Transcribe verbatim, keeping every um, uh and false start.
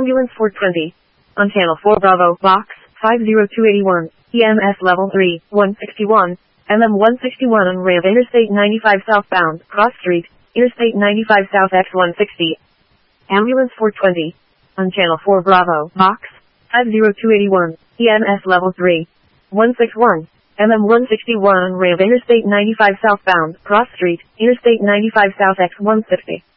Ambulance four twenty. On Channel four Bravo, Box five zero two eight one, E M S Level three, one sixty-one, M M one sixty-one on ramp Interstate ninety-five southbound, Cross Street, Interstate ninety-five South X one sixty. Ambulance four twenty. On Channel four Bravo, Box five zero two eight one, E M S Level three, one sixty-one, M M one sixty-one on ramp Interstate ninety-five southbound, Cross Street, Interstate ninety-five South X one sixty.